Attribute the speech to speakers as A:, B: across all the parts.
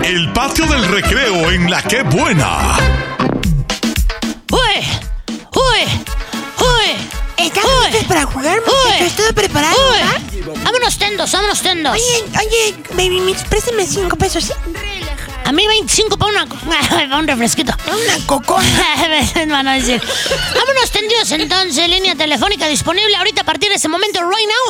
A: El patio del recreo en La Qué Buena.
B: ¿Estamos listos para jugar, muchachos? ¿Todo preparado, ¿va?
C: Vámonos tendos.
B: Oye, baby mix, préstame 5 pesos, ¿sí?
C: A mí 25 para un refresquito.
B: Una cocona.
C: Me van a decir. Vámonos tendidos entonces, línea telefónica disponible ahorita a partir de ese momento, right now.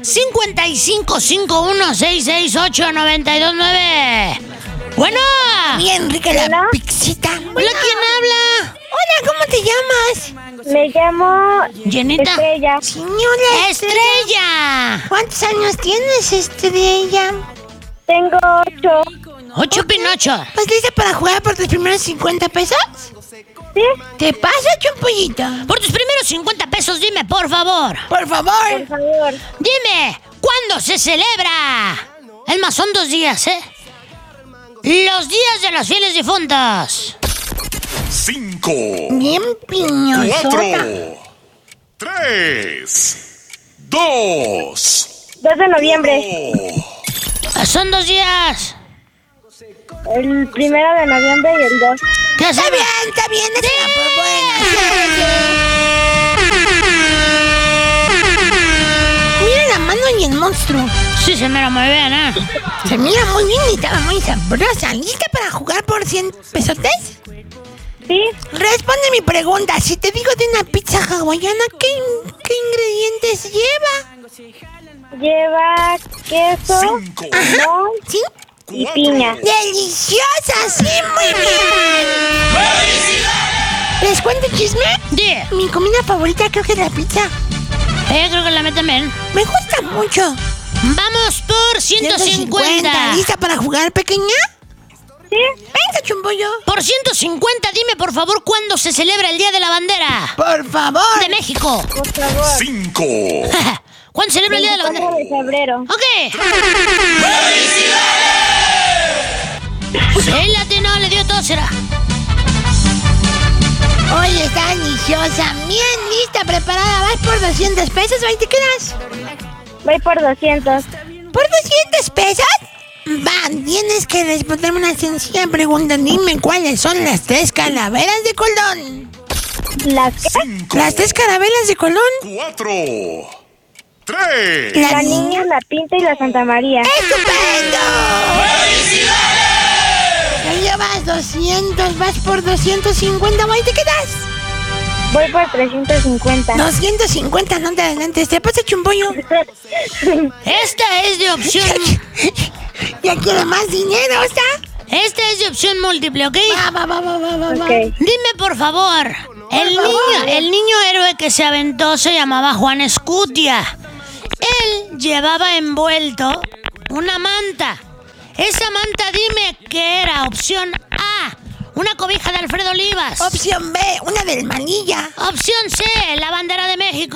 C: 5551-668-929. Bueno.
B: Bien rica la pixita.
C: Hola, ¿quién habla?
B: Hola, ¿cómo te llamas?
D: Me llamo
C: Llenita.
D: Estrella.
B: Señora
C: Estrella.
B: ¿Cuántos años tienes, Estrella?
D: Tengo 8.
C: 8 Pinocho.
B: ¿Estás lista para jugar por tus primeros 50 pesos?
D: ¿Sí?
B: ¿Te pasa, Chumpollito?
C: Por tus primeros 50 pesos, dime, por favor.
B: Por favor.
D: Por favor.
C: Dime, ¿cuándo se celebra? Es más, son 2 días, ¿eh? Los días de los fieles difuntos.
A: 5,
B: Bien piñosota.
A: 4, 3, 2,
D: 2 de noviembre.
C: Son 2 días.
D: El 1 de noviembre y el 2.
C: ¿Qué haces?
B: Está bien, es una por buena. Mira la mano y el monstruo.
C: Sí, se mira muy bien, ¿eh?
B: Se mira muy bien y estaba muy sabrosa. ¿Lista para jugar por 100 pesotes?
D: ¿Sí?
B: Responde mi pregunta. Si te digo de una pizza hawaiana, ¿qué ingredientes lleva?
D: Lleva queso,
A: 5,
D: limón
B: ¿Sí?
D: y piña.
B: ¡Deliciosa! ¡Sí, muy bien! ¿Les cuento el chisme?
C: Di.
B: Mi comida favorita creo que es la pizza.
C: Creo que la meten bien.
B: Me gusta mucho.
C: Vamos por 150.
B: ¿Lista para jugar, pequeña?
D: ¿Sí?
B: Venga, Chumpollo.
C: Por 150, dime por favor cuándo se celebra el Día de la Bandera
B: Por favor.
C: de México.
D: Por favor.
A: 5,
C: ¿Cuándo se celebra el Día de la
D: 24
C: Bandera?
D: de febrero.
C: Ok. El latino le dio tos, será.
B: Oye, está deliciosa. Bien lista, preparada. ¿Vas por 200 pesos o ahí te quedas?
D: Voy por 200.
B: ¿Por 200 pesos? Va, tienes que responderme una sencilla pregunta. Dime cuáles son las 3 calaveras de Colón.
D: ¿Las qué?
A: 5,
B: Las 3 calaveras de Colón.
A: 4, 3.
D: La niña, la pinta y la Santa María.
B: ¡Estupendo! Ya llevas 200, vas por 250, ¿ahí te quedas?
D: Voy por 350.
B: 250, no te adelantes, te pasa Chumpollo.
C: Esta es de opción.
B: Ya quiero más dinero, ¿está?
C: Esta es de opción múltiple, ¿ok?
B: Va.
D: Ok.
C: Dime por favor. El niño héroe que se aventó se llamaba Juan Escutia. Él llevaba envuelto una manta. Esa manta, dime qué era. Opción A, una cobija de Alfredo Olivas.
B: Opción B, una del Manilla.
C: Opción C, la bandera de México.